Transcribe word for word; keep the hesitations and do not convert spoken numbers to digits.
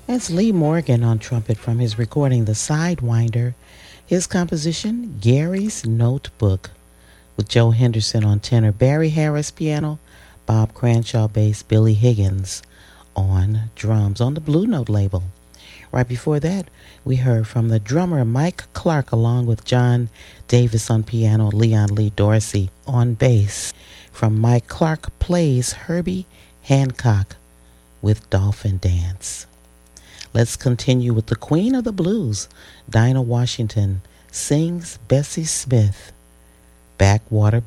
That's Lee Morgan on trumpet from his recording The Sidewinder. His composition, Gary's Notebook, with Joe Henderson on tenor, Barry Harris piano, Bob Cranshaw bass, Billy Higgins on drums on the Blue Note label. Right before that, we heard from the drummer Mike Clark along with John Davis on piano, Leon Lee Dorsey on bass. From Mike Clark plays Herbie Hancock with Dolphin Dance. Let's continue with the Queen of the Blues. Dinah Washington sings Bessie Smith, Backwater